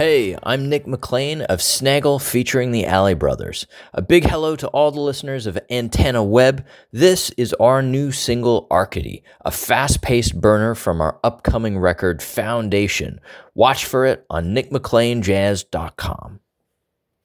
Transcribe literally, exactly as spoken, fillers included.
Hey, I'm Nick McLean of Snaggle featuring the Alley Brothers. A big hello to all the listeners of Antenna Web. This is our new single, Arcady, a fast-paced burner from our upcoming record, Foundation. Watch for it on nick mclean jazz dot com.